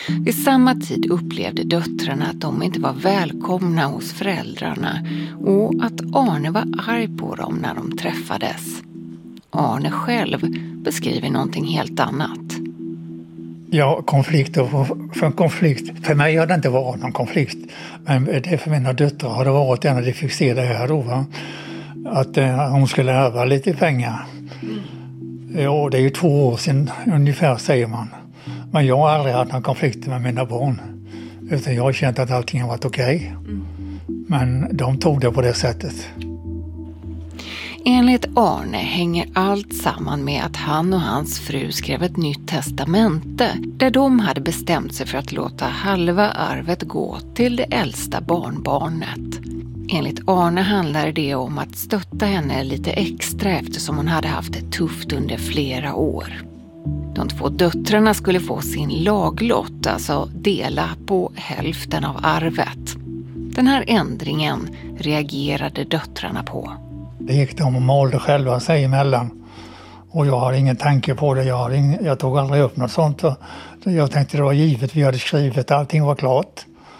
Vid samma tid upplevde döttrarna att de inte var välkomna hos föräldrarna och att Arne var arg på dem när de träffades. Arne själv beskriver någonting helt annat. Ja, konflikt. För mig har det inte varit någon konflikt. Men det för mina döttrar har det varit när de fick se det här då, va? Att hon skulle ärva lite pengar. Ja, det är ju 2 år sedan ungefär, säger man. Men jag har aldrig haft någon konflikt med mina barn. Utan jag har känt att allting har varit okej. Men de tog det på det sättet. Enligt Arne hänger allt samman med att han och hans fru skrev ett nytt testamente där de hade bestämt sig för att låta halva arvet gå till det äldsta barnbarnet. Enligt Arne handlar det om att stötta henne lite extra eftersom hon hade haft det tufft under flera år. De 2 döttrarna skulle få sin laglott, alltså dela på hälften av arvet. Den här ändringen reagerade döttrarna på. Det gick de och malde själva sig emellan. Och jag har ingen tanke på det. Jag tog aldrig upp något sånt. Jag tänkte det var givet, vi hade skrivit, allting var klart.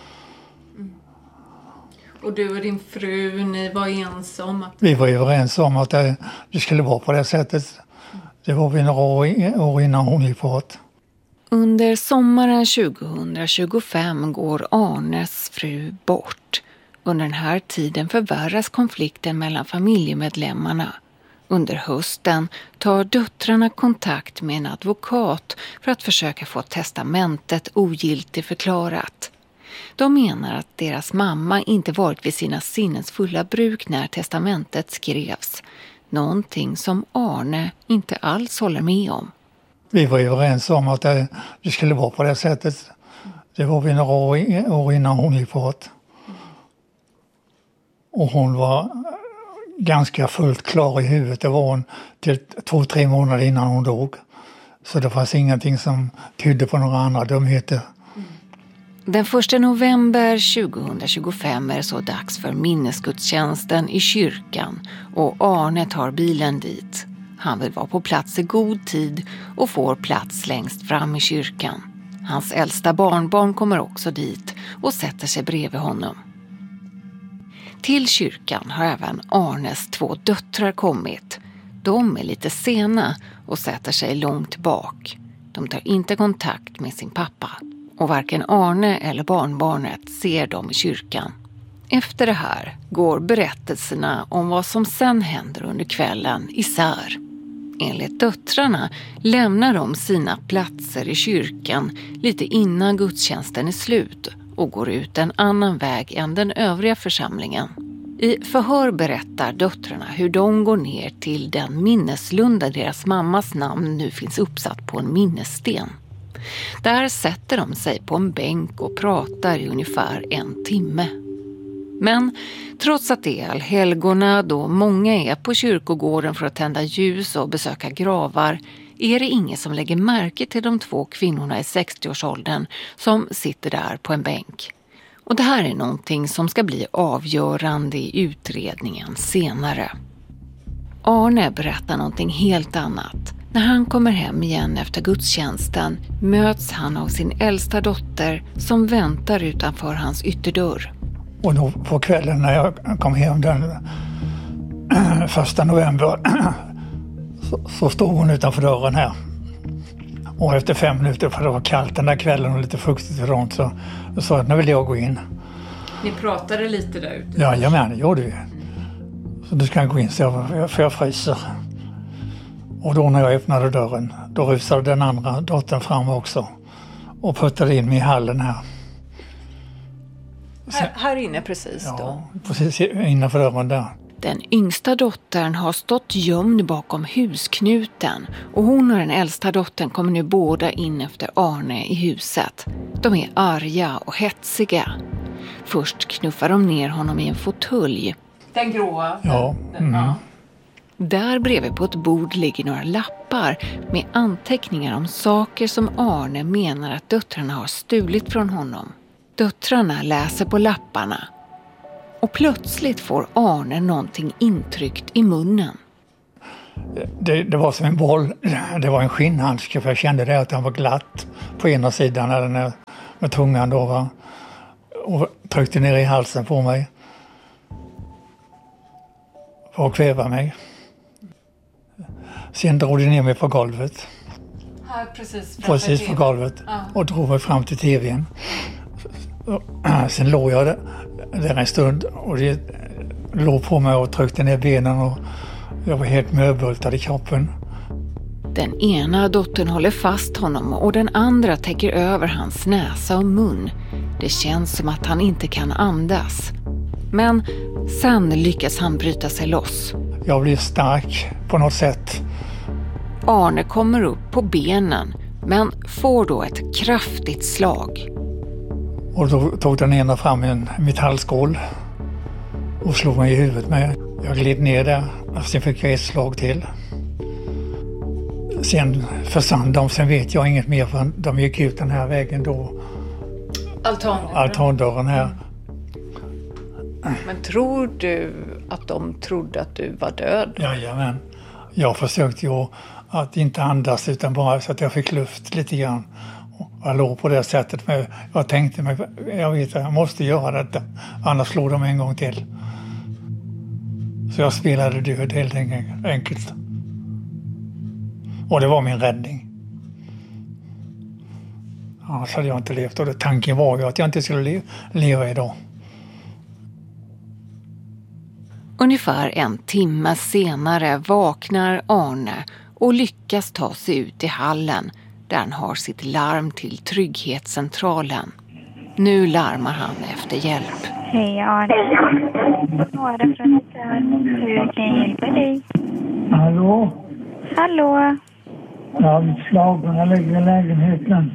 Och du och din fru, ni var ensamma om att... Vi var överens om att det skulle vara på det sättet. Det var vi några år innan hon gick bort. Under sommaren 2025 går Arnes fru bort. Under den här tiden förvärras konflikten mellan familjemedlemmarna. Under hösten tar döttrarna kontakt med en advokat för att försöka få testamentet ogiltigförklarat. De menar att deras mamma inte varit vid sina sinnens fulla bruk när testamentet skrevs. Någonting som Arne inte alls håller med om. Vi var överens om att det skulle vara på det sättet. Det var vi några år innan hon gick bort. Och hon var ganska fullt klar i huvudet. Det var hon till 2-3 månader innan hon dog. Så det fanns ingenting som tydde på några andra dumheter. Den 1 november 2025 är det så dags för minnesgudstjänsten i kyrkan och Arne tar bilen dit. Han vill vara på plats i god tid och får plats längst fram i kyrkan. Hans äldsta barnbarn kommer också dit och sätter sig bredvid honom. Till kyrkan har även Arnes 2 döttrar kommit. De är lite sena och sätter sig långt bak. De tar inte kontakt med sin pappa. Och varken Arne eller barnbarnet ser dem i kyrkan. Efter det här går berättelserna om vad som sen händer under kvällen isär. Enligt döttrarna lämnar de sina platser i kyrkan lite innan gudstjänsten är slut och går ut en annan väg än den övriga församlingen. I förhör berättar döttrarna hur de går ner till den minneslund där deras mammas namn nu finns uppsatt på en minnessten. Där sätter de sig på en bänk och pratar i ungefär 1 timme. Men trots att det är allhelgona då många är på kyrkogården för att tända ljus och besöka gravar är det ingen som lägger märke till de 2 kvinnorna i 60-årsåldern som sitter där på en bänk. Och det här är någonting som ska bli avgörande i utredningen senare. Arne berättar någonting helt annat. När han kommer hem igen efter gudstjänsten möts han av sin äldsta dotter som väntar utanför hans ytterdörr. Och då på kvällen när jag kom hem den 1 november så stod hon utanför dörren här. Och efter 5 minuter, för det var kallt den där kvällen och lite fuktigt och sånt, så sa jag, nu vill jag gå in. Ni pratade lite där ute? Ja, det gjorde vi. Så du ska gå in, för jag fryser. Och då när jag öppnade dörren, då rusade den andra dottern fram också. Och puttade in mig i hallen här. Här inne precis då? Ja, precis innanför dörren där. Den yngsta dottern har stått gömd bakom husknuten och hon och den äldsta dottern kommer nu båda in efter Arne i huset. De är arga och hetsiga. Först knuffar de ner honom i en fåtölj. Den gråa? Ja. Ja. Där bredvid på ett bord ligger några lappar med anteckningar om saker som Arne menar att döttrarna har stulit från honom. Döttrarna läser på lapparna. Och plötsligt får Arne någonting intryckt i munnen. Det var som en boll. Det var en skinnhandske, för jag kände det att den var glatt på ena sidan. med tungan då, va? Och tryckte ner i halsen på mig för att kväva mig. Sen drog de ner mig på golvet. Här precis på golvet. Ja. Och drog mig fram till tvn. Sen låg jag där en stund och det låg på mig och tryckte ner benen och jag var helt möbultad i kroppen. Den ena dottern håller fast honom och den andra täcker över hans näsa och mun. Det känns som att han inte kan andas. Men sen lyckas han bryta sig loss. Jag blir stark på något sätt. Arne kommer upp på benen men får då ett kraftigt slag. Och då tog den ena fram en metallskål och slog mig i huvudet med. Jag gled ner där och sen fick jag ett slag till. Sen försvann de, sen vet jag inget mer för de gick ut den här vägen då. Altandörren här. Men tror du att de trodde att du var död? Jajamän. Jag försökte ju att inte andas utan bara så att jag fick luft lite grann. Jag låg på det sättet, men jag tänkte mig, jag vet att jag måste göra detta, annars slår de en gång till. Så jag spelade död helt enkelt. Och det var min räddning. Annars hade jag inte levt, och tanken var ju att jag inte skulle leva idag. Ungefär en timme senare vaknar Arne och lyckas ta sig ut i hallen där han har sitt larm till trygghetscentralen. Nu larmar han efter hjälp. Hej Arne. Några från hur kan jag hjälpa dig? Hallå? Hallå? Jag har blivit slagen, jag ligger i lägenheten.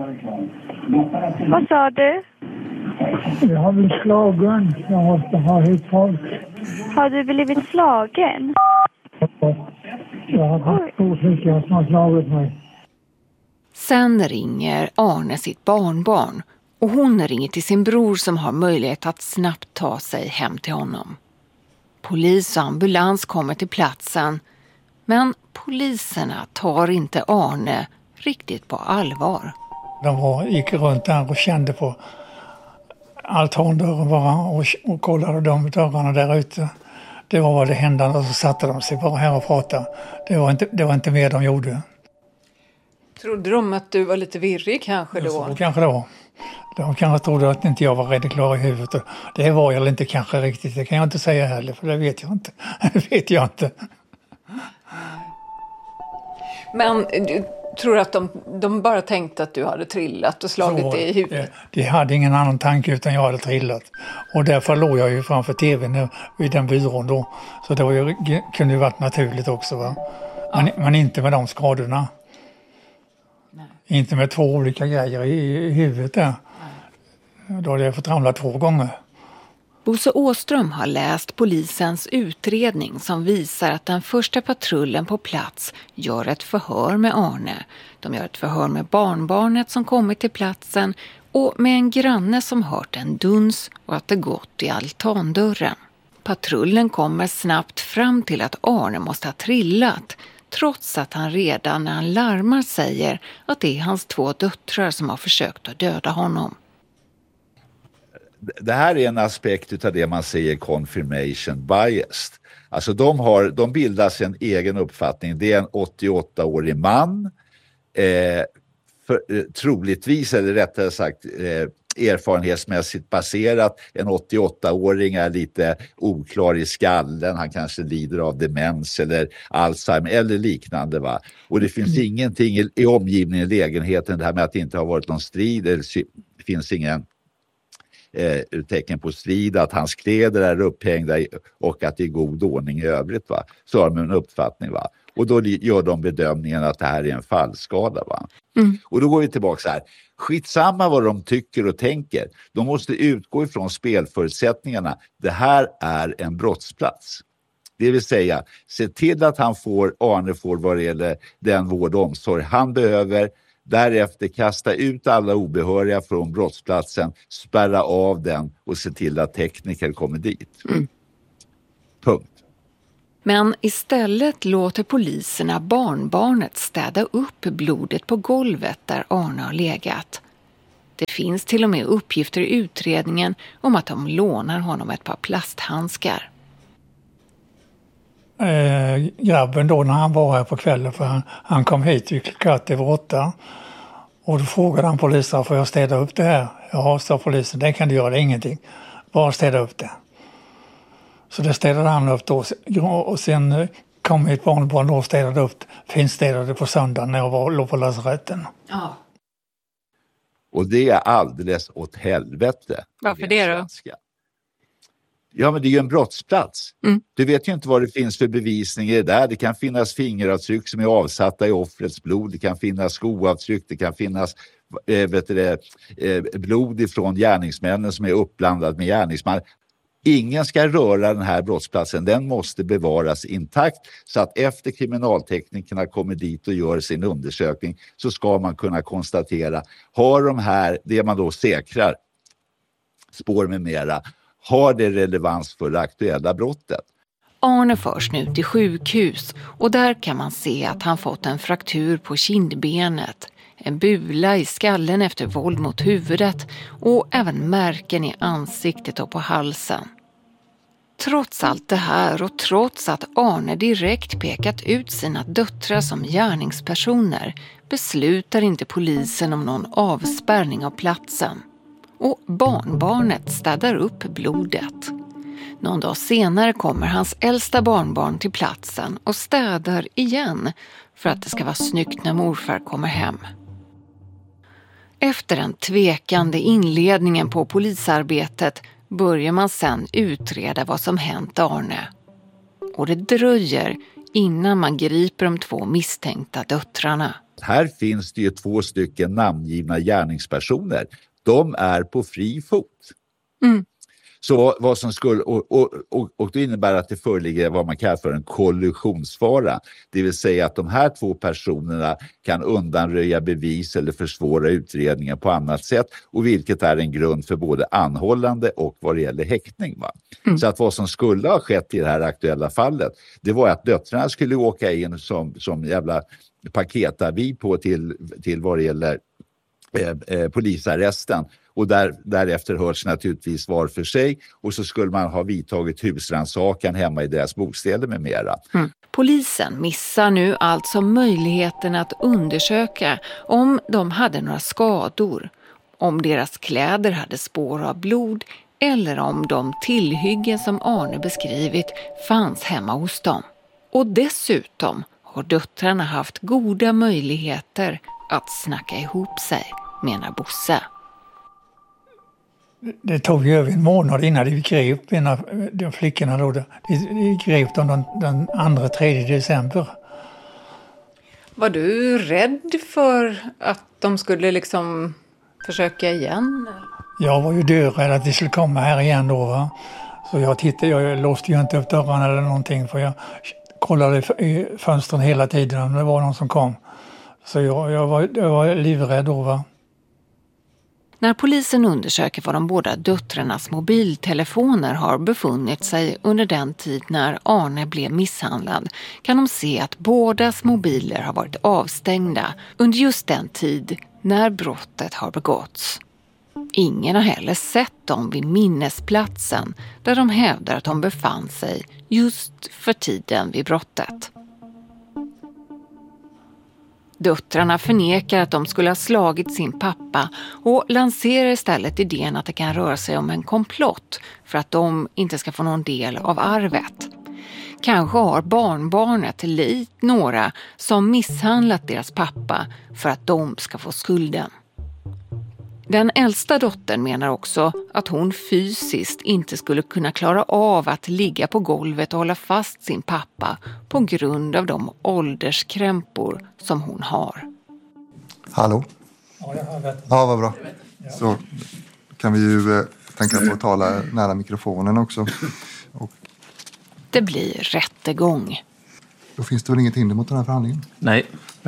Vad sa du? Jag har blivit slagen, jag måste ha hit folk. Har du blivit slagen? Jag har haft två flickor som har slagit mig. Sen ringer Arne sitt barnbarn och hon ringer till sin bror som har möjlighet att snabbt ta sig hem till honom. Polis och ambulans kommer till platsen, men poliserna tar inte Arne riktigt på allvar. De gick runt där och kände på altandörren bara och kollade de dörrarna där ute. Det var vad det hände, och så satte de sig bara här och pratade. Det var inte mer de gjorde. Trodde de att du var lite virrig kanske då? Så kanske det var. De kanske trodde att inte jag var rädd klar i huvudet. Det var jag inte kanske riktigt. Det kan jag inte säga heller, för det vet jag inte. Det vet jag inte. Men du tror att de bara tänkte att du hade trillat och slagit dig i huvudet? De hade ingen annan tanke utan jag hade trillat. Och därför låg jag ju framför tvn vid den byrån då. Så det kunde ju varit naturligt också, va? Men inte med de skadorna. Nej. Inte med 2 olika grejer i huvudet där. Nej. Då hade jag fått ramla 2 gånger. Bosse Åström har läst polisens utredning som visar att den första patrullen på plats gör ett förhör med Arne. De gör ett förhör med barnbarnet som kommit till platsen och med en granne som hört en duns och att det gått i altandörren. Patrullen kommer snabbt fram till att Arne måste ha trillat, trots att han redan när han larmar säger att det är hans 2 döttrar som har försökt att döda honom. Det här är en aspekt av det man säger confirmation bias. Alltså de bildar sin egen uppfattning. Det är en 88-årig man. Troligtvis, eller rättare sagt erfarenhetsmässigt baserat. En 88-åring är lite oklar i skallen. Han kanske lider av demens eller Alzheimer eller liknande, va. Och det finns ingenting i omgivningen i lägenheten. Det här med att det inte har varit någon strid. Det finns ingen tecken på strid, att hans kläder är upphängda och att det är god ordning i övrigt, va. Så har de en uppfattning, va. Och då gör de bedömningen att det här är en fallskada, va. Och då går vi tillbaka så här. Skitsamma vad de tycker och tänker. De måste utgå ifrån spelförutsättningarna. Det här är en brottsplats. Det vill säga, se till att Arne får vad det gäller den vård och omsorg han behöver. Därefter kasta ut alla obehöriga från brottsplatsen, spärra av den och se till att tekniker kommer dit. Punkt. Men istället låter poliserna barnbarnet städa upp blodet på golvet där Arne har legat. Det finns till och med uppgifter i utredningen om att de lånar honom ett par plasthandskar. Grabben då när han var här på kvällen, för han kom hit vid 7:15 och då frågade han polisen: får jag städa upp det här? Ja, sa polisen, det kan du göra, det är ingenting. Bara städa upp det. Så det städade han upp då, och sen kom ett barnbarn då och städade upp, finstädade på söndagen när jag låg på lasaretten. Ja. Och det är alldeles åt helvete. Varför det då? Ja, men det är ju en brottsplats. Mm. Du vet ju inte vad det finns för bevisning i det där. Det kan finnas fingeravtryck som är avsatta i offrets blod. Det kan finnas skoavtryck. Det kan finnas blod ifrån gärningsmännen som är uppblandat med gärningsman. Ingen ska röra den här brottsplatsen. Den måste bevaras intakt så att efter kriminalteknikerna kommer dit och gör sin undersökning så ska man kunna konstatera, har de här, det man då säkrar, spår med mera, har det relevans för det aktuella brottet. Arne förs nu till sjukhus och där kan man se att han fått en fraktur på kindbenet, en bula i skallen efter våld mot huvudet och även märken i ansiktet och på halsen. Trots allt det här och trots att Arne direkt pekat ut sina döttrar som gärningspersoner beslutar inte polisen om någon avspärrning av platsen. Och barnbarnet städar upp blodet. Någon dag senare kommer hans äldsta barnbarn till platsen och städar igen för att det ska vara snyggt när morfar kommer hem. Efter den tvekande inledningen på polisarbetet börjar man sedan utreda vad som hänt Arne. Och det dröjer innan man griper de 2 misstänkta döttrarna. Här finns det ju 2 stycken namngivna gärningspersoner. De är på fri fot. Mm. Så vad som skulle, och det innebär att det föreligger vad man kallar för en kollusionsfara. Det vill säga att de här 2 personerna kan undanröja bevis eller försvåra utredningen på annat sätt. Och vilket är en grund för både anhållande och vad det gäller häktning. Va? Så att vad som skulle ha skett i det här aktuella fallet, det var att döttrarna skulle åka in som jävla paketavi på till vad det gäller polisarresten. Och därefter hörs naturligtvis var för sig. Och så skulle man ha vidtagit husrannsakan hemma i deras bostäder med mera. Mm. Polisen missar nu alltså möjligheten att undersöka om de hade några skador. Om deras kläder hade spår av blod. Eller om de tillhyggen som Arne beskrivit fanns hemma hos dem. Och dessutom har döttrarna haft goda möjligheter att snacka ihop sig, menar Bosse. Det tog ju över en månad innan de grep de flickorna då. De grep dem den 2-3 december. Var du rädd för att de skulle liksom försöka igen? Jag var ju dörädd att de skulle komma här igen då, va. Så jag låste ju inte upp dörrarna eller någonting, för jag kollade i fönstren hela tiden om det var någon som kom. Så jag var livrädd då, va. När polisen undersöker var de båda döttrarnas mobiltelefoner har befunnit sig under den tid när Arne blev misshandlad kan de se att bådas mobiler har varit avstängda under just den tid när brottet har begåtts. Ingen har heller sett dem vid minnesplatsen där de hävdar att de befann sig just för tiden vid brottet. Döttrarna förnekar att de skulle ha slagit sin pappa och lanserar istället idén att det kan röra sig om en komplott för att de inte ska få någon del av arvet. Kanske har barnbarnet likt några som misshandlat deras pappa för att de ska få skulden. Den äldsta dottern menar också att hon fysiskt inte skulle kunna klara av att ligga på golvet och hålla fast sin pappa på grund av de ålderskrämpor som hon har. Hallå? Ja, jag hör det. Ja, vad bra. Så kan vi ju tänka på att tala nära mikrofonen också. Och Det blir rättegång. då finns det väl inget hinder mot den här förhandlingen? Nej.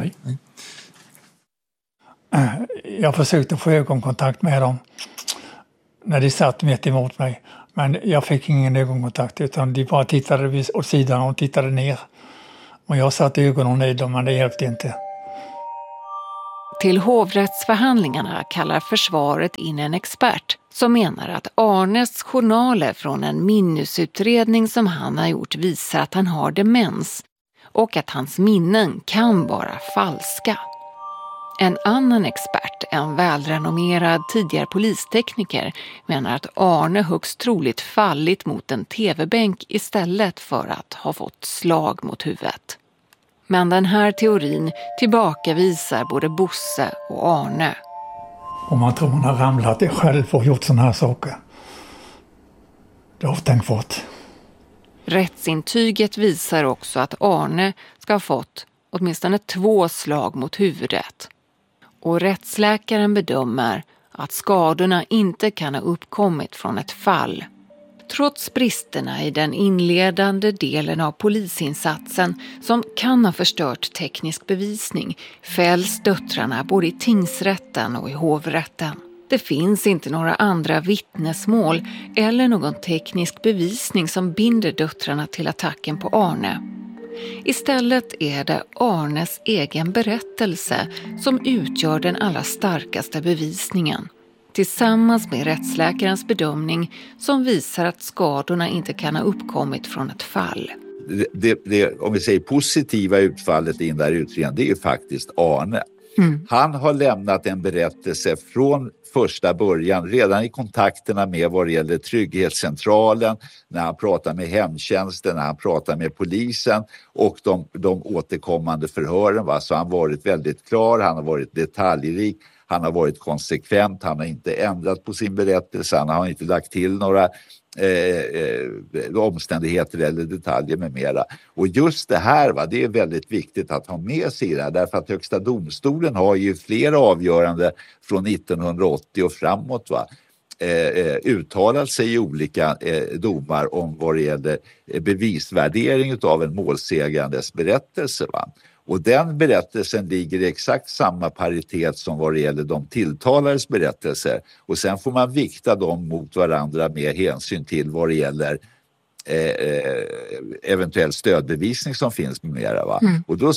Jag försökte få ögonkontakt med dem när de satt mitt emot mig. Men jag fick ingen ögonkontakt, utan de bara tittade åt sidan och tittade ner. Och jag satte ögonen i dem, men det hjälpte inte. Till hovrättsförhandlingarna kallar försvaret in en expert som menar att Arnes journaler från en minnesutredning som han har gjort visar att han har demens och att hans minnen kan vara falska. En annan expert, en välrenommerad tidigare polistekniker, menar att Arne högst troligt fallit mot en tv-bänk istället för att ha fått slag mot huvudet. Men den här teorin tillbakavisar både Bosse och Arne. Om man tror man har ramlat själv och gjort sådana här saker. Det har tänkt fått. Rättsintyget visar också att Arne ska ha fått åtminstone 2 slag mot huvudet. Och rättsläkaren bedömer att skadorna inte kan ha uppkommit från ett fall. Trots bristerna i den inledande delen av polisinsatsen som kan ha förstört teknisk bevisning fälls döttrarna både i tingsrätten och i hovrätten. Det finns inte några andra vittnesmål eller någon teknisk bevisning som binder döttrarna till attacken på Arne. Istället är det Arnes egen berättelse som utgör den allra starkaste bevisningen. Tillsammans med rättsläkarens bedömning som visar att skadorna inte kan ha uppkommit från ett fall. Om vi säger positiva utfallet i den där utredningen, det är ju faktiskt Arne. Han har lämnat en berättelse från första början, redan i kontakterna med vad det gäller trygghetscentralen, när han pratar med hemtjänsten, när han pratar med polisen och de återkommande förhören. Va? Så han har varit väldigt klar, han har varit detaljrik, han har varit konsekvent, han har inte ändrat på sin berättelse, han har inte lagt till några omständigheter eller detaljer med mera. Och just det här, va, det är väldigt viktigt att ha med sig det här, därför att Högsta domstolen har ju flera avgörande från 1980 och framåt, va, uttalat sig i olika domar om vad det gäller bevisvärdering av en målsägandes berättelse. Va? Och den berättelsen ligger i exakt samma paritet som vad det gäller de tilltalades berättelser. Och sen får man vikta dem mot varandra med hänsyn till vad det gäller eventuell stödbevisning som finns med mera. Va? Och då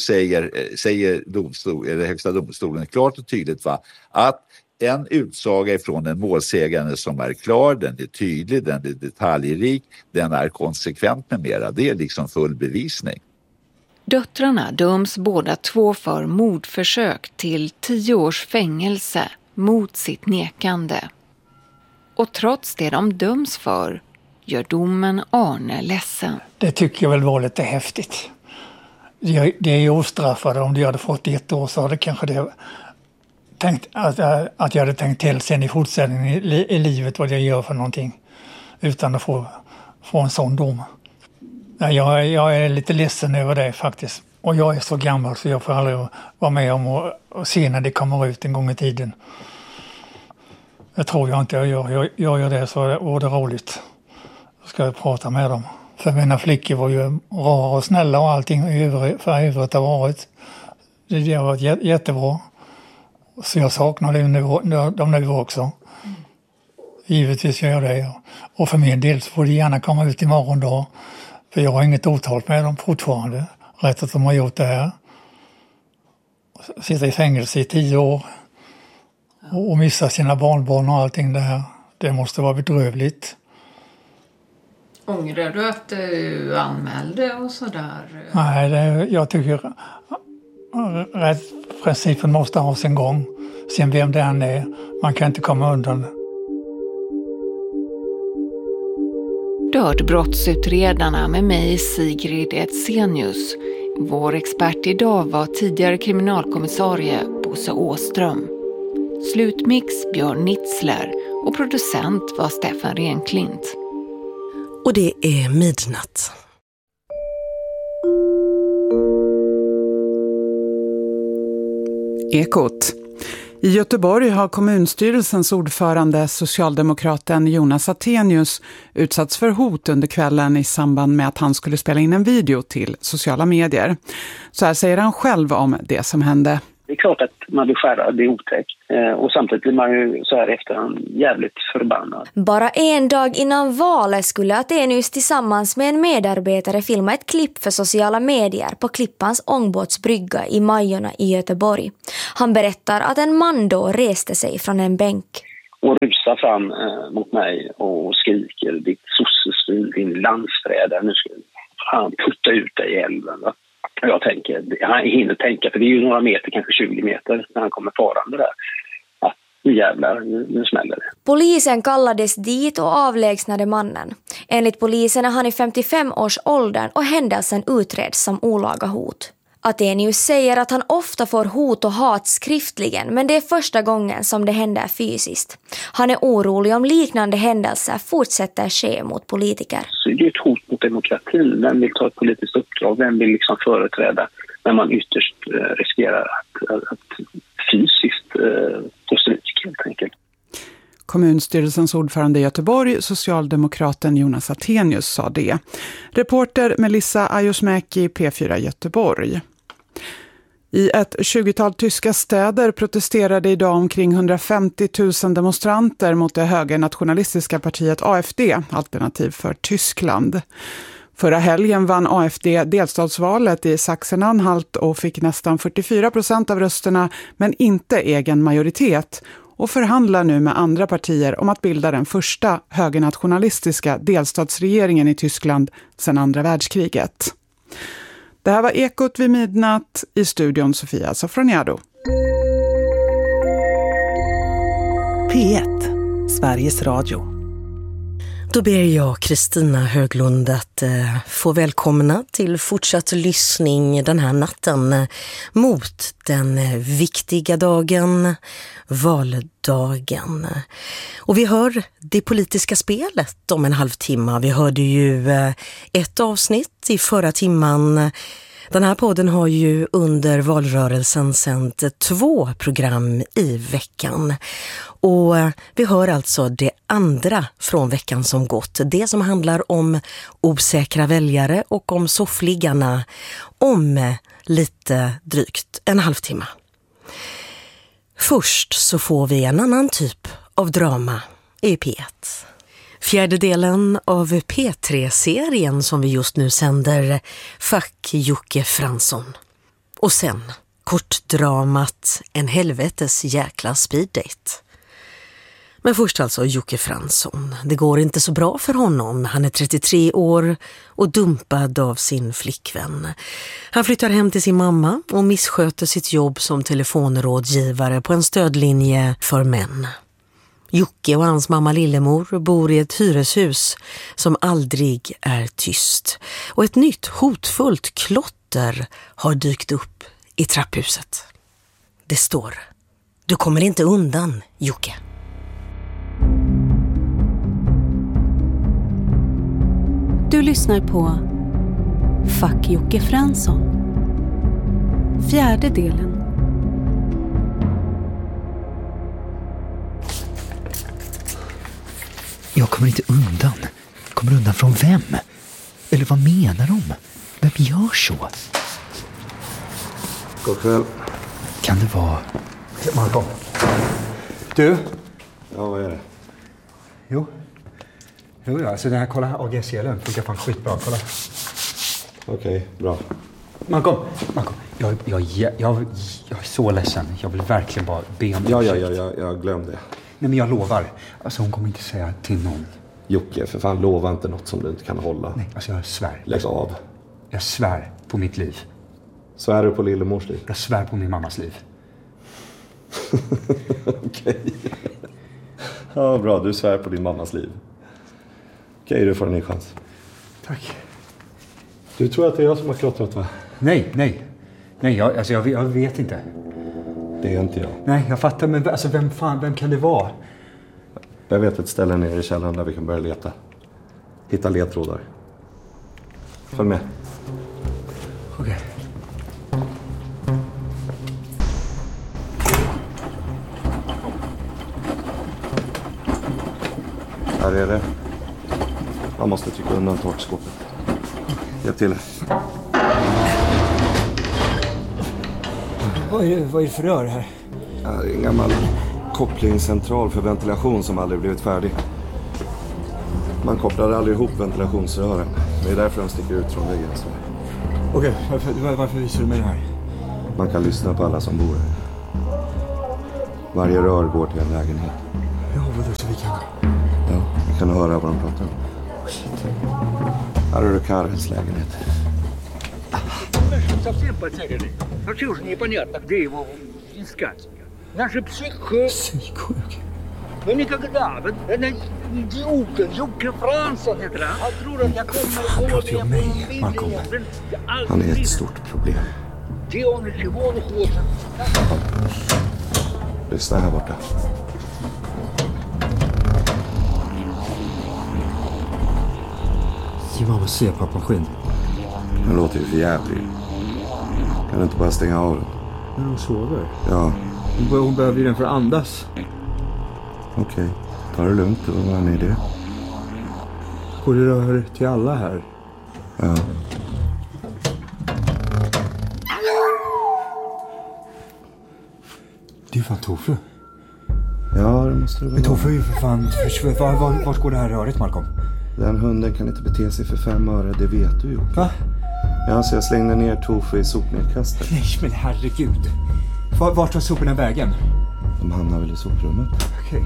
säger Högsta domstolen klart och tydligt, va, att en utsaga ifrån en målsägande som är klar, den är tydlig, den är detaljrik, den är konsekvent med mera. Det är liksom full bevisning. Döttrarna döms båda 2 för mordförsök till 10 års fängelse mot sitt nekande. Och trots det de döms för gör domen Arne ledsen. Det tycker jag väl var lite häftigt. Det är ju ostraffade. Om de hade fått 1 år så hade kanske det tänkt att jag hade tänkt till sen i fortsättningen i livet vad jag gör för någonting utan att få en sån dom. Jag är lite ledsen över det faktiskt. Och jag är så gammal så jag får aldrig vara med om och se när det kommer ut en gång i tiden. Det tror jag inte jag gör. Jag gör det så var det roligt. Då ska jag prata med dem. För mina flickor var ju rara och snälla och allting för övrigt har varit. Det har varit jättebra. Så jag saknar dem nu också. Givetvis gör jag det. Och för min del så får de gärna komma ut imorgon då. För jag har inget otalt med dem fortfarande. Rätt att de har gjort det här. Sitta i fängelse i 10 år. Och missa sina barnbarn och allting det här. Det måste vara bedrövligt. Ångrar du att du anmälde och sådär? Nej, jag tycker rättsprincipen måste ha sin gång. Sen vem det än är. Man kan inte komma undan. Dödbrottsutredarna med mig Sigrid Edsenius. Vår expert idag var tidigare kriminalkommissarie Bosse Åström. Slutmix Björn Nitzler och producent var Stefan Renklint. Och det är midnatt. Ekot. I Göteborg har kommunstyrelsens ordförande, socialdemokraten Jonas Attenius, utsatts för hot under kvällen i samband med att han skulle spela in en video till sociala medier. Så här säger han själv om det som hände. Det är klart att man blir skärrad, det är otäckt. Och samtidigt blir man ju så här efterhand jävligt förbannad. Bara en dag innan valet skulle Athenius tillsammans med en medarbetare filma ett klipp för sociala medier på Klippans ångbåtsbrygga i Majorna i Göteborg. Han berättar att en man då reste sig från en bänk. Och rusar fram mot mig och skriker, ditt sossesvin, din landsförrädare, nu ska han putta ut dig i älven. Va? Jag tänker, han hinner tänka, för det är ju några meter, kanske 20 meter när han kommer farande där. Att nu jävlar, nu smäller det. Polisen kallades dit och avlägsnade mannen. Enligt polisen är han i 55-årsåldern och händelsen utreds som olaga hot. Athenius säger att han ofta får hot och hat skriftligen, men det är första gången som det händer fysiskt. Han är orolig om liknande händelser fortsätter ske mot politiker. Så det är ett hot mot demokratin. Vem vill ta ett politiskt uppdrag? Vem vill liksom företräda när man ytterst riskerar att fysiskt få stryk helt enkelt? Kommunstyrelsens ordförande i Göteborg, socialdemokraten Jonas Athenius, sa det. Reporter Melissa Ajosmäki, P4 Göteborg. I ett 20-tal tyska städer protesterade idag omkring 150 000 demonstranter mot det högernationalistiska partiet AfD, Alternativ för Tyskland. Förra helgen vann AfD delstatsvalet i Sachsen-Anhalt och fick nästan 44% av rösterna, men inte egen majoritet, och förhandlar nu med andra partier om att bilda den första högernationalistiska delstatsregeringen i Tyskland sedan andra världskriget. Det här var Ekot vid midnatt, i studion Sofia Sofroniado. P1, Sveriges Radio. Då ber jag Kristina Höglund att få välkomna till fortsatt lyssning den här natten mot den viktiga dagen, valdagen. Och vi hör det politiska spelet om en halvtimme. Vi hörde ju ett avsnitt i förra timman. Den här podden har ju under valrörelsen sänt 2 program i veckan. Och vi hör alltså det andra från veckan som gått. Det som handlar om osäkra väljare och om soffliggarna om lite drygt en halvtimme. Först så får vi en annan typ av drama i P1. Fjärde delen av P3-serien som vi just nu sänder, Fuck Jocke Fransson. Och sen kortdramat En helvetes jäkla speeddate. Men först alltså Jocke Fransson. Det går inte så bra för honom. Han är 33 år och dumpad av sin flickvän. Han flyttar hem till sin mamma och missköter sitt jobb som telefonrådgivare på en stödlinje för män. Jocke och hans mamma Lillemor bor i ett hyreshus som aldrig är tyst. Och ett nytt hotfullt klotter har dykt upp i trapphuset. Det står: du kommer inte undan, Jocke. Du lyssnar på Fuck Jocke Fransson. Fjärde delen. Jag kommer inte undan. Kommer undan från vem? Eller vad menar de? Vem gör så? God kväll. Kan det vara... Malcolm. Du? Ja, vad är det? Jo, alltså den här, kolla, AG-selen funkar fan skitbra, kolla. Okej, bra. Malcolm, jag är så ledsen. Jag vill verkligen bara be om Jag glömde det. Nej, men jag lovar. Alltså hon kommer inte säga till någon. Jocke, för fan, lova inte något som du inte kan hålla. Nej, alltså jag svär. Lägg av. Jag svär på mitt liv. Svär du på Lillemors liv? Jag svär på min mammas liv. Okej. Ja, bra. Du svär på din mammas liv. Okej, du får en ny chans. Tack. Du tror att det är jag som har klottrat, va? Nej, jag vet inte. Det är inte jag. Nej, jag fattar, men alltså vem kan det vara? Jag vet ett ställe nere i källaren där vi kan börja leta. Hitta ledtrådar. Följ med. Okej. Här är det. Man måste trycka undan takskåpet. Hjälp till. Vad är det för rör här? Ja, det är en gammal kopplingscentral för ventilation som aldrig blivit färdig. Man kopplade aldrig ihop ventilationsrören. Det är därför de sticker ut från väggen. Okej, varför visar du mig det här? Man kan lyssna på alla som bor här. Varje rör går till en lägenhet. Ja, vadå, så vi kan... Ja, vi kan höra vad de pratar om. Här är det Karels lägenhet. Совсем потеряны. А чего же непонятно, где его искать? Наши Psyksjuk? Men никогда. Den är idioten, Jocke Fransson heter han. Han tror att jag kommer gå med mig, Malcolm. Han är ett stort problem. Lyssna här borta. Ge mamma se på maskin. Den låter ju för jävligt. Kan du inte bara stänga av den? När hon sover? Ja. Hon behöver ju den för att andas. Okej, ta det lugnt. Vad är det? Går det rör till alla här? Ja. Det är ju fan Tofu. Ja, det måste det vara. Men Tofu är ju för fan... Vart går det här röret, Malcolm? Den hunden kan inte bete sig för 5 öre, det vet du ju. Va? Ja, så jag slängde ner Tofu i sopnedkastet. Nej, men herregud. Vart tar soporna vägen? De hamnar väl i soprummet. Okej.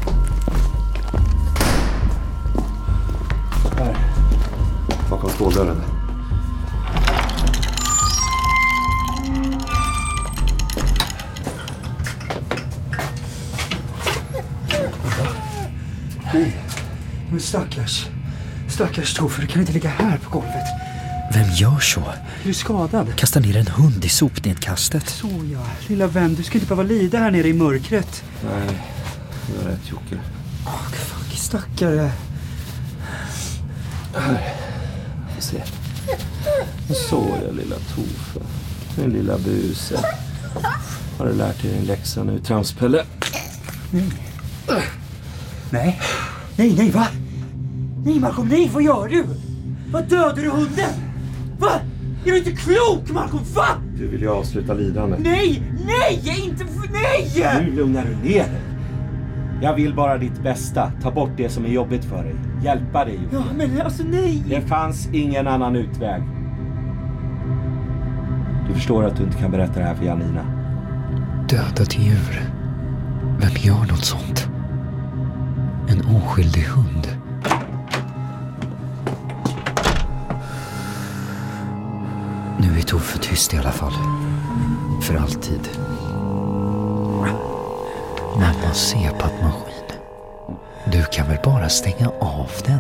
Här. Bakom ståldörren. Nej, men stackars Tofu, du kan inte ligga här på golvet. Vem gör så? Du är skadad. Kasta ner en hund i sopnedkastet. Så ja, lilla vän, du ska inte behöva lida här nere i mörkret. Nej, du har rätt, Jocke. Fuck, stackare. Här, får se. Så är det, lilla Tofu. Min lilla buse. Har du lärt dig din läxa nu, tramspelle? Nej, va? Nej, Malcolm, nej, vad gör du? Vad dödar du hunden? Va? Är du inte klok, Malcolm? Va? Du vill ju avsluta lidande. Nej, inte nej! Nu lugnar du ner dig. Jag vill bara ditt bästa. Ta bort det som är jobbigt för dig. Hjälpa dig. Ja, men alltså nej. Det fanns ingen annan utväg. Du förstår att du inte kan berätta det här för Janina. Dödat djur. Vem gör något sånt? En oskyldig hund. Nu är Tofu tyst i alla fall. För alltid. Mamma ser på att maskin. Du kan väl bara stänga av den?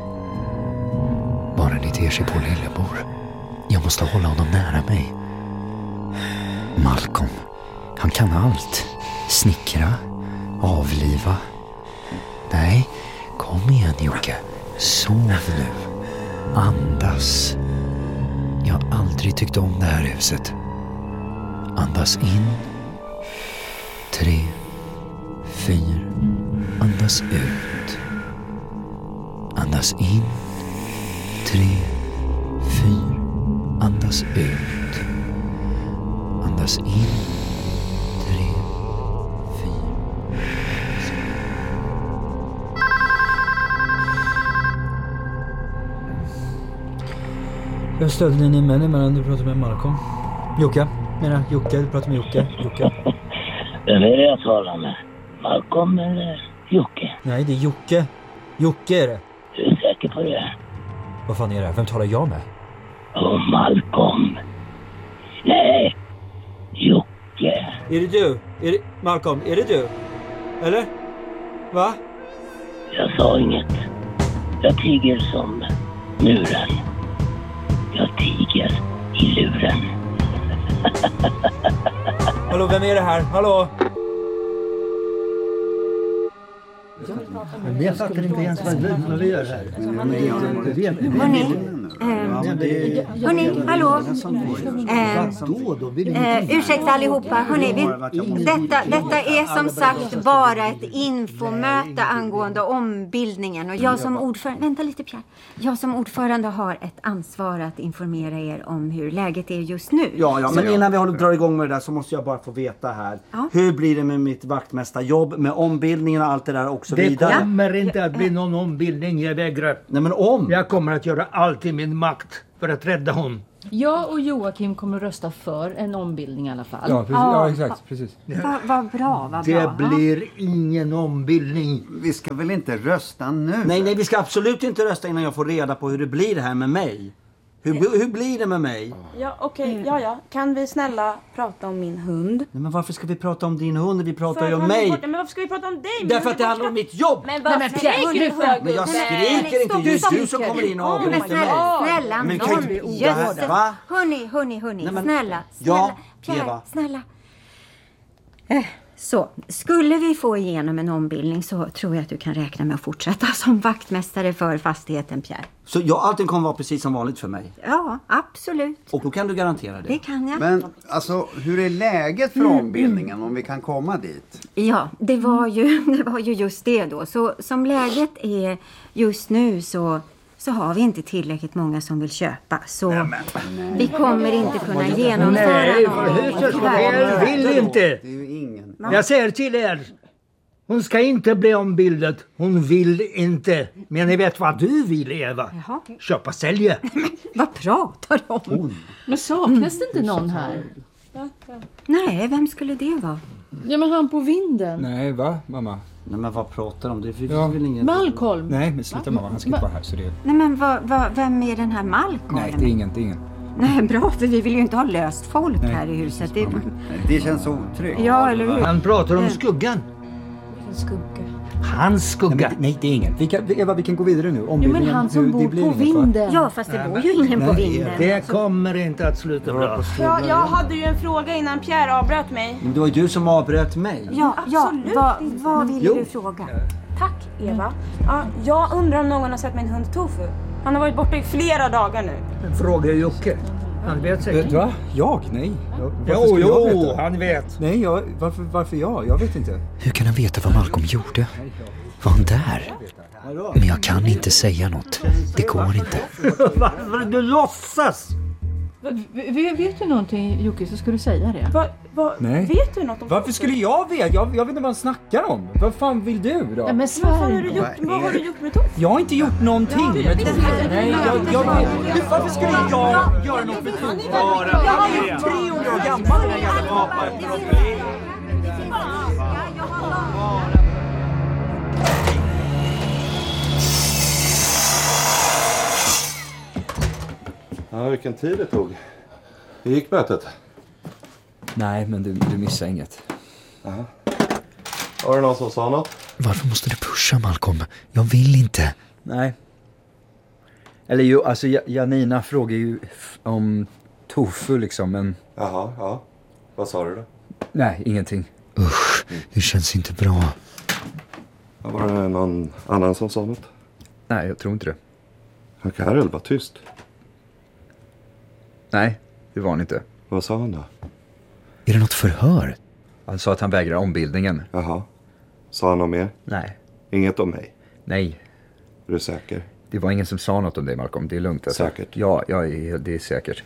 Bara ni ter sig på lillebror. Jag måste hålla honom nära mig. Malcolm. Han kan allt. Snickra. Avliva. Nej, kom igen Jocke. Sov nu. Andas. Jag har aldrig tyckt om det här huset. Andas in. 3, 4. Andas ut. Andas in. 3, 4. Andas ut. Andas in. 3, 4. Jag stödde din invändning medan du pratar med Malcolm. Jocke, du pratar med Jocke. Vem är det jag talar med? Malcolm eller Jocke? Nej, det är Jocke. Jocke är det. Du är säker på det? Vad fan är det? Vem talar jag med? Malcolm. Nej, Jocke. Är det du? Malcolm, är det du? Eller? Va? Jag sa inget. Jag tiger som muren. Jag tiger i luren. Hallå, vem är det här? Hallå? Jag fattar inte ens vad vi gör här. Hörni, hallå. Ursäkta allihopa. Hörni, detta är som sagt bara ett infomöte angående ombildningen. Och jag som ordförande... Vänta lite, Pierre. Jag som ordförande har ett ansvar att informera er om hur läget är just nu. Ja, men innan vi drar igång med det där så måste jag bara få veta här. Ja. Hur blir det med mitt vaktmästarjobb, med ombildningen och allt det där och så vidare? Det kommer inte att bli någon ombildning, jag vägrar. Nej, men om? Jag kommer att göra allt i min makt för att rädda hon. Jag och Joakim kommer att rösta för en ombildning i alla fall. Ja, precis. Ja, exakt. Precis. Vad bra. Det blir ingen ombildning. Vi ska väl inte rösta nu? Nej, vi ska absolut inte rösta innan jag får reda på hur det blir här med mig. Hur blir det med mig? Ja, okej. Ja. Kan vi snälla prata om min hund? Nej, men varför ska vi prata om din hund? Vi pratar ju om mig. Men varför ska vi prata om dig? Därför att det handlar om mitt jobb. Men jag skriker inte. Det är du som kommer in och avbryter mig. Snälla, Hörni. Snälla. Pierre, snälla. Så, skulle vi få igenom en ombildning så tror jag att du kan räkna med att fortsätta som vaktmästare för fastigheten, Pierre. Så allting kommer vara precis som vanligt för mig? Ja, absolut. Och då kan du garantera det? Det kan jag. Men alltså, hur är läget för ombildningen om vi kan komma dit? Ja, det var ju just det då. Så som läget är just nu så har vi inte tillräckligt många som vill köpa. Så vi kommer inte kunna genomföra Jag vill inte. Det är ju ingen. Jag säger till er. Hon ska inte bli ombildad. Hon vill inte. Men ni vet vad du vill, Eva. Jaha. Köpa, sälja. Vad pratar du om? Men saknas det inte någon här? Nej, vem skulle det vara? Ja, men han på vinden. Nej, va, mamma? Nej, men vad pratar om? Det finns väl ingen... Malcolm. Nej, men sluta mamma, han ska inte vara här. Så det... Nej, men vem är den här Malcolm? Nej, det är ingen. Nej, bra, för vi vill ju inte ha löst folk här i huset. Det känns så otryggt. Ja, eller hur? Han pratar om skuggan. Skugga. Hans skugga. Nej, det är ingen. Vi kan gå vidare nu. Ja, men han som bor på vinden. Ja, fast det bor ju ingen på vinden. Det kommer inte att sluta bra. Ja, jag hade ju en fråga innan Pierre avbröt mig. Men det var ju du som avbröt mig. Ja, vad ville du fråga? Tack, Eva. Ja, jag undrar om någon har sett min hund Tofu. Han har varit borta i flera dagar nu. Fråga Jocke. Han vet säkert. Va? Jag? Nej. Jo, han vet. Nej, varför jag? Jag vet inte. Hur kan han veta vad Malcolm gjorde? Var han där? Men jag kan inte säga något. Det går inte. Varför du låtsas? Vet du någonting, Jocke, så ska du säga det. Nej. Vet du något om... Varför skulle jag veta? Jag vet inte vad han snackar om. Vad fan vill du då? Ja, men vad har du gjort med Tofu? Jag har inte gjort någonting med Tofu. Nej, varför skulle jag göra något med Tofu? Jag har gjort 300 år gammal den här jävla vapen. Ja, vilken tid det tog. Hur gick mötet? Nej, men du missade inget. Aha. Var det någon som sa något? Varför måste du pusha, Malcolm? Jag vill inte. Nej. Eller jo, alltså Janina frågar ju om Tofu liksom, men... Jaha, ja. Vad sa du då? Nej, ingenting. Usch, det känns inte bra. Var det någon annan som sa något? Nej, jag tror inte det. Karel var tyst. Nej, det var han inte. Vad sa han då? Är det något förhör? Han sa att han vägrar ombildningen. Jaha. Sa han något mer? Nej. Inget om mig? Nej. Är du säker? Det var ingen som sa något om det, Malcolm. Det är lugnt. Alltså. Säkert? Ja, det är säkert.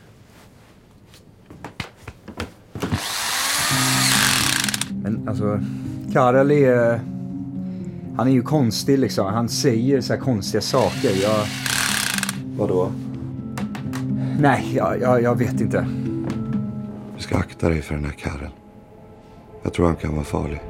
Men alltså, Karel är... Han är ju konstig liksom. Han säger så här konstiga saker. Vadå? Nej, jag vet inte. Du ska akta dig för den här Karel. Jag tror han kan vara farlig.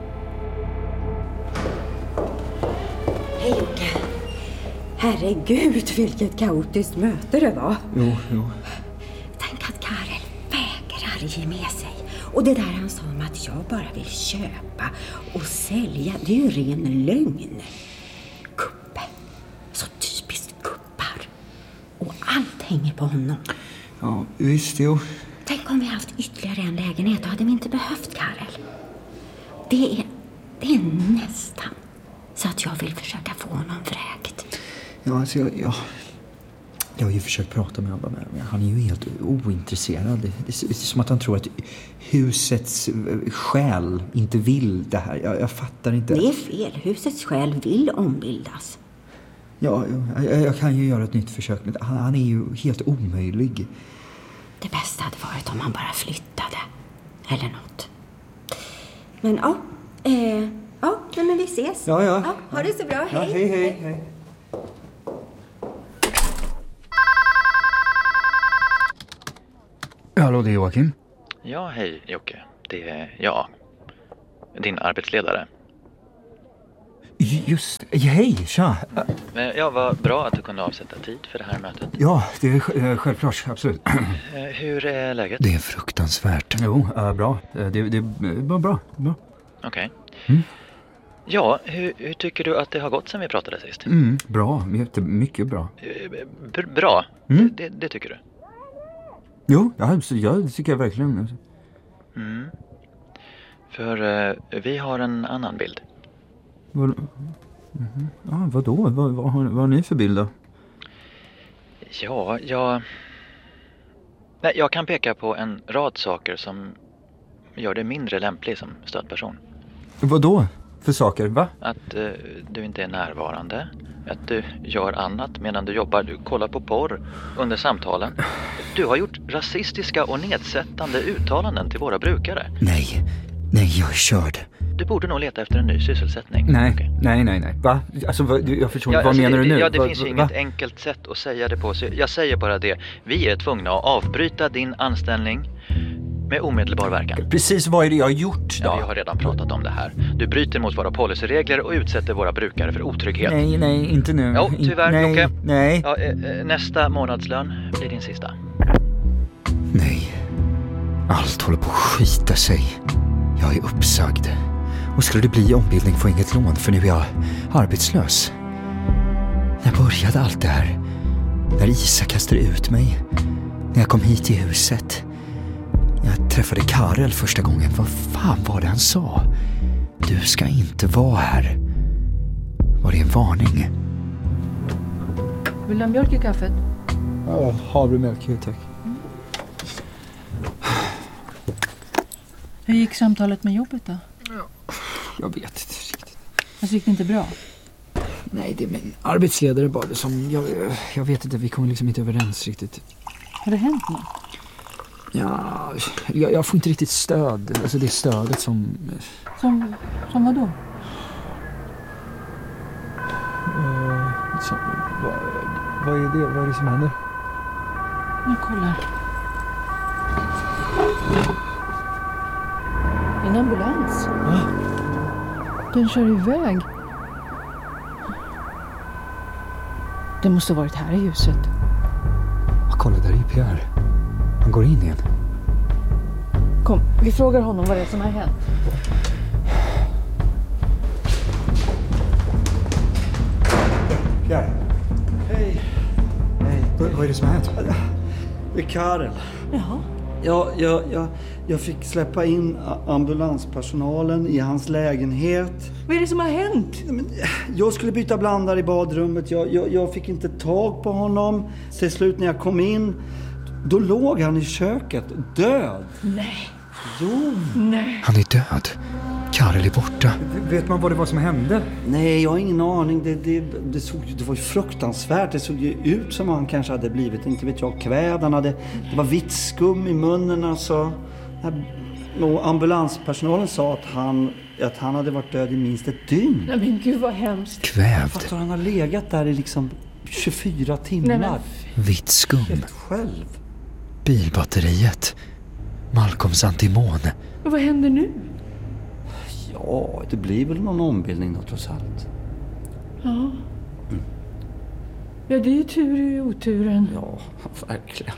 Hej Jocke. Herregud, vilket kaotiskt möte det var. Jo. Tänk att Karel vägrar ge med sig. Och det där han sa om att jag bara vill köpa och sälja, det är ju ren lögn. Kuppe. Så typiskt kuppar. Och allt hänger på honom. Ja, visst, jo. Tänk om vi haft ytterligare en lägenhet, då hade vi inte behövt Karel. Det är nästan så att jag vill försöka få honom vräkt. Ja, alltså Jag har ju försökt prata med honom, men han är ju helt ointresserad. Det är som att han tror att husets själ inte vill det här. Jag fattar inte. Det är fel. Husets själ vill ombildas. Ja, jag kan ju göra ett nytt försök, men han är ju helt omöjlig. Det bästa hade varit om han bara flyttade. Eller något. Men men vi ses. Ja. Ha det så bra. Ja, hej. Hallå, det är Joakim. Ja, hej Jocke. Det är jag. Din arbetsledare. Just, hej, tja. Ja, vad bra att du kunde avsätta tid för det här mötet. Ja, det är självklart, absolut. Hur är läget? Det är fruktansvärt. Jo, bra. Det var bra. Okej. Ja, hur tycker du att det har gått sen vi pratade sist? Bra, mycket bra. Bra? Det tycker du? Jo, det tycker jag verkligen. För vi har en annan bild. Vadå? Vad har ni för bild då? Ja, jag kan peka på en rad saker som gör dig mindre lämplig som stödperson. Vadå för saker, va? Att du inte är närvarande. Att du gör annat medan du jobbar. Du kollar på porr under samtalen. Du har gjort rasistiska och nedsättande uttalanden till våra brukare. Nej, jag är körd. Du borde nog leta efter en ny sysselsättning. Nej. Va? Alltså, jag förstår inte. Vad menar du nu? Ja, det finns inget enkelt sätt att säga det på. Så jag säger bara det. Vi är tvungna att avbryta din anställning med omedelbar verkan. Precis, vad är det jag har gjort då? Ja, vi har redan pratat om det här. Du bryter mot våra policyregler och utsätter våra brukare för otrygghet. Nej, inte nu. Jo, tyvärr, Jocke. Nej. Ja, nästa månadslön blir din sista. Nej. Allt håller på att skita sig. Jag är uppsagd. Och skulle det bli ombildning får jag inget lån, för nu är jag arbetslös. När började allt det här? När Isa kastade ut mig? När jag kom hit till huset? Jag träffade Karel första gången. Vad fan var det han sa? Du ska inte vara här. Var det en varning? Vill du ha mjölk i kaffet? Ja, havremjölk, tack. Hur gick samtalet med jobbet då? Jag vet inte riktigt. Alltså gick det inte bra? Nej, det är min arbetsledare bara som... Jag vet inte, vi kommer liksom inte överens riktigt. Har det hänt något? Ja, jag får inte riktigt stöd. Alltså det är stödet som... Som vad då? Vad är det? Vad är det som händer? Nu kolla. En ambulans. Va? Den kör iväg. Det måste ha varit här i huset. Kolla, där är ju Pierre. Han går in igen. Kom, vi frågar honom vad det är som har hänt. Pierre. Hej. Vad är det som har hänt? Det är Karel. Jaha. Jag fick släppa in ambulanspersonalen i hans lägenhet. Vad är det som har hänt? Jag skulle byta blandare i badrummet. Jag fick inte tag på honom. Till slut när jag kom in, då låg han i köket, död. Nej. Jo. Nej. Han är död. Karel är borta. Vet man vad det var som hände? Nej, jag har ingen aning. Det var ju fruktansvärt. Det såg ju ut som han kanske hade blivit, inte vet jag, kväd. Det var vitt skum i munnen. Alltså. Och ambulanspersonalen sa att han hade varit död i minst ett dygn. Nej, men gud vad hemskt. Kvävd. Fattar, han har legat där i liksom 24 timmar. Nej, vitt skum. Helt själv. Bilbatteriet. Malcolms antimon. Och vad händer nu? Ja, det blir väl någon ombildning då trots allt. Ja. Ja, det är ju tur i oturen. Ja, verkligen.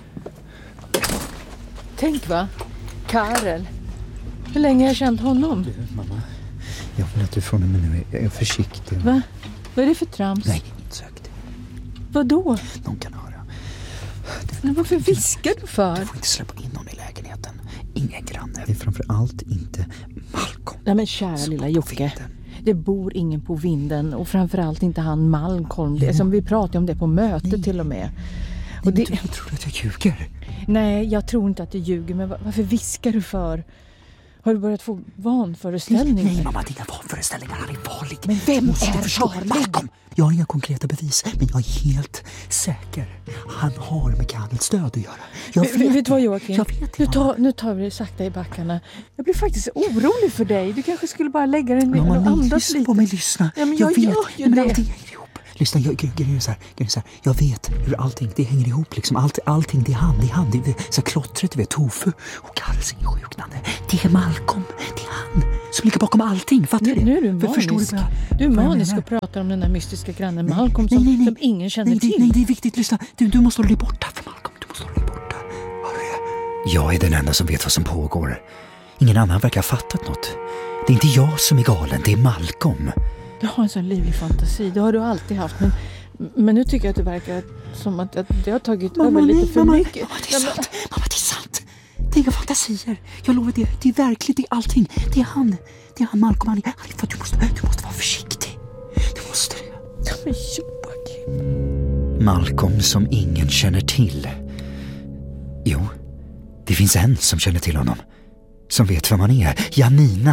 Tänk va? Karel. Hur länge har jag känt honom? Du, mamma. Jag vill att du från mig nu är försiktig. Va? Vad är det för trams? Nej, inte sökt. Vad då? Någon kan höra. Men varför viskar du för? Du får inte släppa in någon i lägenheten. Ingen granne. Det är framför allt inte Malcolm. Nej men kära lilla Jocke. Det bor ingen på vinden och framförallt inte han Malcolm. Det som vi pratade om det på mötet till och med. Och det... Jag tror att jag ljuger. Nej, jag tror inte att du ljuger, men varför viskar du för? Har du börjat få vanföreställningar? Nej mamma, dina vanföreställningar, han är farlig. Men vem är farlig? Malcolm, jag har inga konkreta bevis, men jag är helt säker. Han har med Karels död att göra. Vet du vad, Joakim? Jag vet nu tar vi det sakta i backarna. Jag blir faktiskt orolig för dig. Du kanske skulle bara lägga dig ner och andas lyssna lite. På mig, lyssna. Ja, men jag vet. gör ju men det. allting hänger ihop. Lyssna, grejen är så här. Jag vet hur allting, det hänger ihop liksom. Allting, det är han. Det är så klottret, det är tofu och Karls insjuknande. Det är Malcolm. Det är han som ligger bakom allting. Fattar du? Nu är du manisk. Du är manisk och pratar om den där mystiska grannen Malcolm som ingen känner till. Nej, det är viktigt. Lyssna. Du måste hålla dig borta för Malcolm. Du måste hålla dig borta. Jag är den enda som vet vad som pågår. Ingen annan verkar ha fattat något. Det är inte jag som är galen, det är Malcolm. Du har en sån livlig fantasi, det har du alltid haft. Men nu tycker jag att det verkar som att det har tagit över lite för mycket. Mamma, det är sant. Det är inga fantasier. Jag lovar det är verkligt, det är allting. Det är han Malcolm. Han är för att du måste vara försiktig. Du måste det. Men Joakim. Malcolm som ingen känner till. Jo, det finns en som känner till honom. Som vet vem han är. Janina.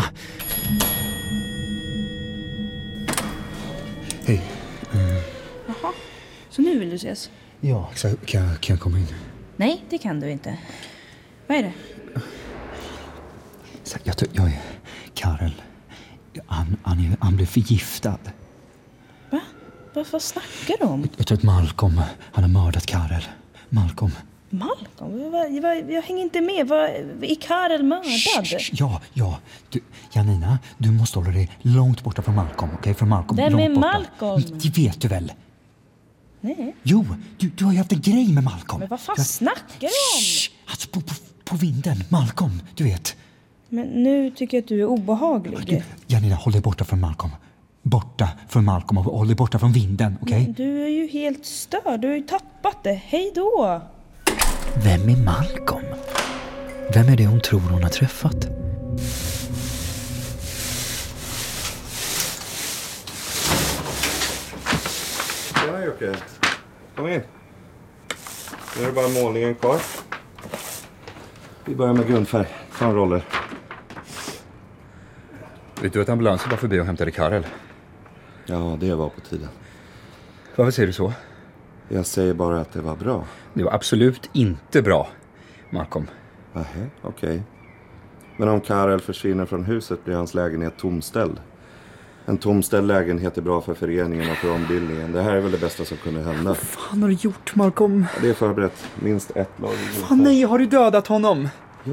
Hej. Jaha, så nu vill du ses? Ja, så kan jag komma in? Nej, det kan du inte. Vad är det? Så jag är Karel. Han blev förgiftad. Va? Vad snackar du om? Jag tror att Malcolm, han har mördat Karel. Malcolm? Jag hänger inte med. Är Karel mördad? Ja. Janina, du måste hålla dig långt borta från Malcolm, okej? Från Malcolm. Vem är borta. Malcolm? Det vet du väl? Nej. Jo, du har ju haft en grej med Malcolm. Men vad fan snackar du om? Alltså på vinden, Malcolm, du vet. Men nu tycker jag att du är obehaglig. Janina, håll dig borta från Malcolm. Borta från Malcolm och håll dig borta från vinden, okej? Men du är ju helt störd, du har ju tappat det. Hej då! Vem är Malcolm? Vem är det hon tror hon har träffat? Ja, Jocke. Kom in. Nu är det bara målningen kvar. Vi börjar med grundfärg. Ta roller. Vet du att ambulansen var förbi och hämtade Karel? Ja, det var på tiden. Varför säger du så? Jag säger bara att det var bra. Det var absolut inte bra, Malcolm. Okej. Men om Karel försvinner från huset blir hans lägenhet tomställd. En tomställd lägenhet är bra för föreningen och för ombildningen. Det här är väl det bästa som kunde hända. Vad fan har du gjort, Malcolm? Det är förberett. Minst ett lag. Fan nej, har du dödat honom?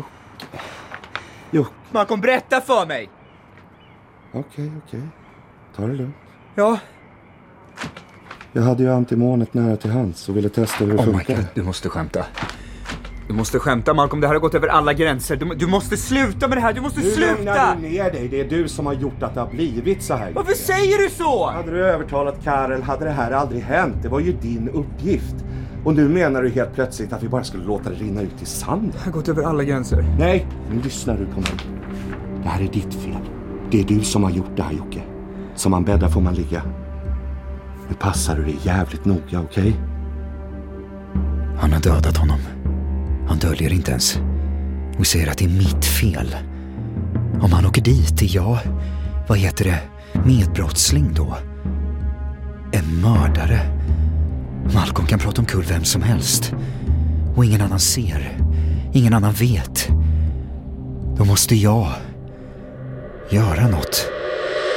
Jo. Malcolm, berätta för mig! Okej. Ta det lugnt. Ja. Jag hade ju antimonet nära till hands och ville testa hur det funkade. My God, du måste skämta. Du måste skämta, Malcolm. Det här har gått över alla gränser. Du måste sluta med det här. Du måste sluta! Lugna ner dig. Det är du som har gjort att det har blivit så här. Varför säger du så? Hade du övertalat Karel hade det här aldrig hänt. Det var ju din uppgift. Och nu menar du helt plötsligt att vi bara skulle låta det rinna ut i sanden. Det har gått över alla gränser. Nej, nu lyssnar du på mig. Det här är ditt fel. Det är du som har gjort det här, Jocke. Som man bäddar får man ligga. Nu passar du dig jävligt noga, okej? Han har dödat honom. Han döljer inte ens. Och säger att det är mitt fel. Om han åker dit är jag, vad heter det, medbrottsling då? En mördare. Malcolm kan prata omkull vem som helst. Och ingen annan ser. Ingen annan vet. Då måste jag göra något.